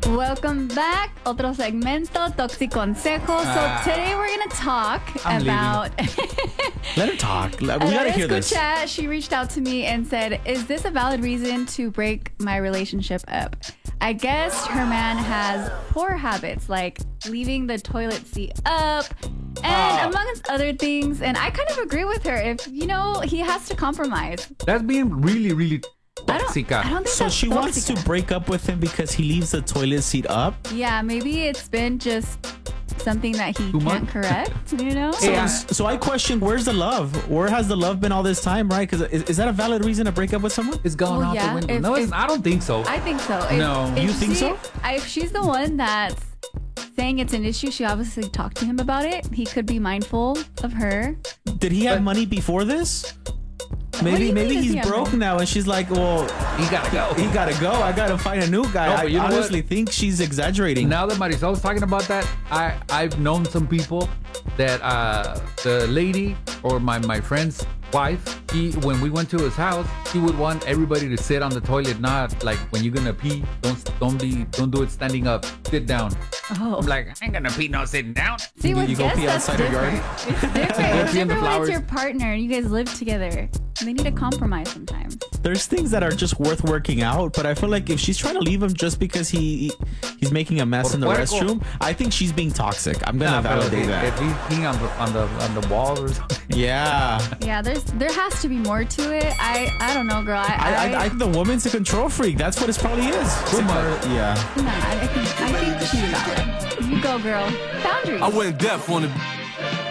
Welcome back. Otro segmento, Toxiconsejo. So today we're going to talk about... Let her talk. We gotta hear this. Escucha, she reached out to me and said, is this a valid reason to break my relationship up? I guess her man has poor habits like leaving the toilet seat up and amongst other things. And I kind of agree with her. If, he has to compromise. That's being really, really toxic. I don't think So that's she wants to toxic. break up with him because he leaves the toilet seat up? Yeah, maybe it's been just something that he Too can't much? correct, So I question, where's the love? Where has the love been all this time, right? Because is that a valid reason to break up with someone? It's gone Well, out yeah, the window. if- No, if- I don't think so. I think so. No. You think so? If she's the one that's saying it's an issue, she obviously talked to him about it. He could be mindful of her. Did he have money before this? Maybe mean, does he he's have broke money? now and she's like, well, He gotta go. he gotta go. I gotta find a new guy. No, but you I know honestly what? think she's exaggerating. Now that Marisol's talking about that, I've known some people that the lady or my friend's wife, when we went to his house, he would want everybody to sit on the toilet, not like when you're gonna pee, don't do it standing up, sit down. Oh. I'm like, I ain't gonna pee no sitting down. See, with you go guests, pee that's outside her yard? different. It's different. It's pee in the different when it's flowers. your partner and you guys live together. They need to compromise sometimes. There's things that are just worth working out, but I feel like if she's trying to leave him just because he's making a mess in the Puerco. restroom, I think she's being toxic. I'm gonna validate if that. he's peeing on the wall or something. Yeah. Yeah, there has to be more to it. I don't know, girl. I think the woman's a control freak. That's what it probably is. Too much. Yeah. I think she's valid. You go, girl. Boundaries. I went deaf on the